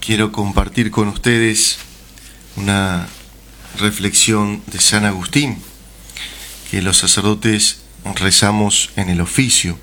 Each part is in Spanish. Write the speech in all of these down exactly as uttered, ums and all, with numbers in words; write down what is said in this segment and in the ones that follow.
quiero compartir con ustedes una reflexión de San Agustín, que los sacerdotes rezamos en el oficio.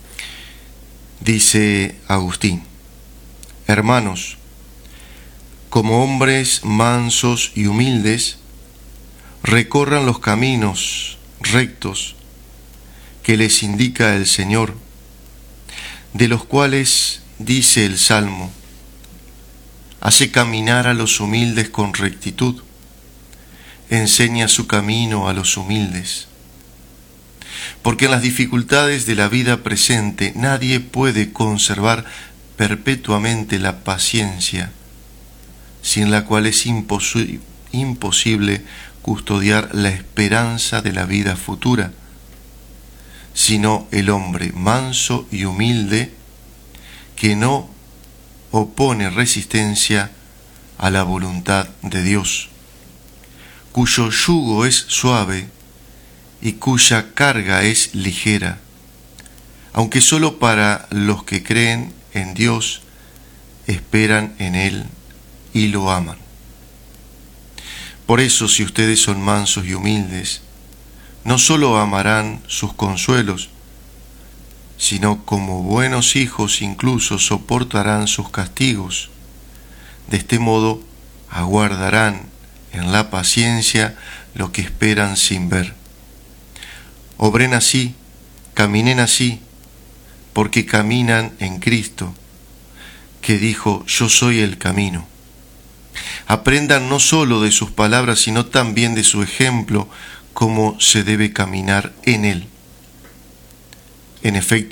Dice Agustín: hermanos, como hombres mansos y humildes, recorran los caminos rectos que les indica el Señor, de los cuales dice el Salmo: hace caminar a los humildes con rectitud, enseña su camino a los humildes. Porque en las dificultades de la vida presente nadie puede conservar perpetuamente la paciencia, sin la cual es imposi- imposible custodiar la esperanza de la vida futura, sino el hombre manso y humilde que no opone resistencia a la voluntad de Dios, cuyo yugo es suave y cuya carga es ligera, aunque solo para los que creen en Dios, esperan en Él y lo aman. Por eso, si ustedes son mansos y humildes, no solo amarán sus consuelos, sino como buenos hijos incluso soportarán sus castigos. De este modo aguardarán en la paciencia lo que esperan sin ver. Obren así, caminen así, porque caminan en Cristo, que dijo: yo soy el camino. Aprendan no solo de sus palabras, sino también de su ejemplo, cómo se debe caminar en Él. En efecto,